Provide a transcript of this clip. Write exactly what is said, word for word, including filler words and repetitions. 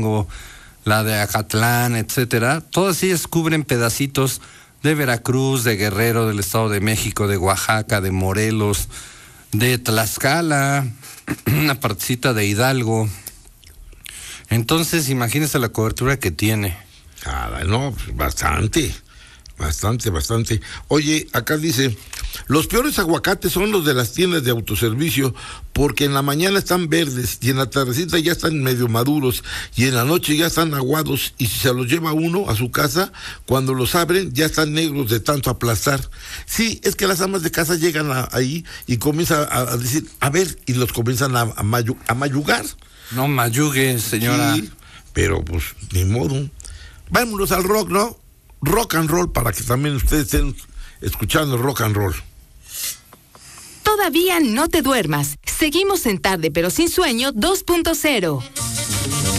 Hidalgo, la de Acatlán, etcétera, todas ellas cubren pedacitos de Veracruz, de Guerrero, del Estado de México, de Oaxaca, de Morelos, de Tlaxcala, una partecita de Hidalgo. Entonces, imagínese la cobertura que tiene. Ah, no, bastante, bastante, bastante. Oye, acá dice, los peores aguacates son los de las tiendas de autoservicio, porque en la mañana están verdes y en la tardecita ya están medio maduros y en la noche ya están aguados, y si se los lleva uno a su casa, cuando los abren ya están negros de tanto aplastar. Sí, es que las amas de casa llegan a, ahí y comienzan a, a decir, a ver, y los comienzan a, a, mayu, a mayugar. No mayugue, señora. Sí, pero pues ni modo. Vámonos al rock, ¿no? Rock and roll, para que también ustedes estén escuchando rock and roll. Todavía no te duermas. Seguimos en Tarde pero sin sueño dos punto cero.